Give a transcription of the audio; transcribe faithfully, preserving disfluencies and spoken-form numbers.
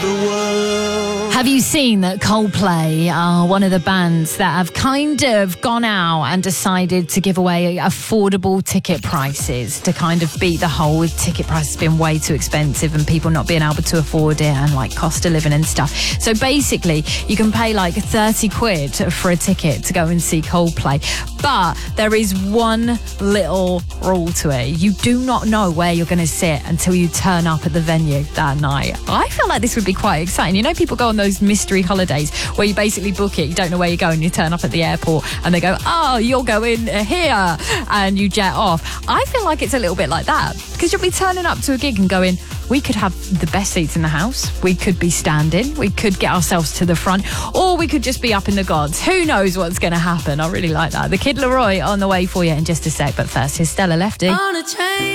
the world. Have you seen that Coldplay are one of the bands that have kind of gone out and decided to give away affordable ticket prices to kind of beat the whole ticket prices being way too expensive and people not being able to afford it and like cost of living and stuff. So basically you can pay like thirty quid for a ticket to go and see Coldplay. But there is one little rule to it. You do not know where you're going to sit until you turn up at the venue that night. I feel like this would be quite exciting. You know, people go on those mystery holidays where you basically book it, you don't know where you're going, you turn up at the airport and they go, oh, you're going here, and you jet off. I feel like it's a little bit like that, because you'll be turning up to a gig and going, we could have the best seats in the house, we could be standing, we could get ourselves to the front, or we could just be up in the gods. Who knows what's going to happen? I really like that. The Kid Laroi on the way for you in just a sec, but first, here's Stella Lefty. On a train.